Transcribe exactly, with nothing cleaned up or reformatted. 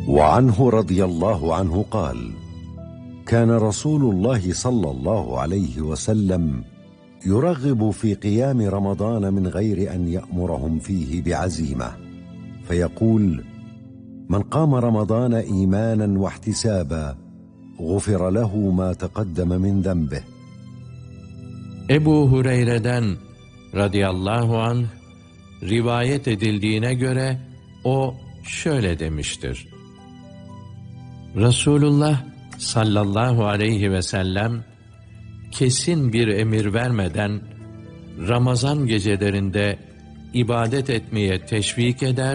وعنه رضي الله عنه قال: كان رسول الله صلى الله عليه وسلم يرغب في قيام رمضان من غير أن يأمرهم فيه بعزيمة، فيقول: من قام رمضان إيمانا واحتسابا غفر له ما تقدم من ذنبه. Ebu Hureyre'den radıyallahu anh rivayet edildiğine göre o şöyle demiştir: Resulullah sallallahu aleyhi ve sellem kesin bir emir vermeden Ramazan gecelerinde ibadet etmeye teşvik eder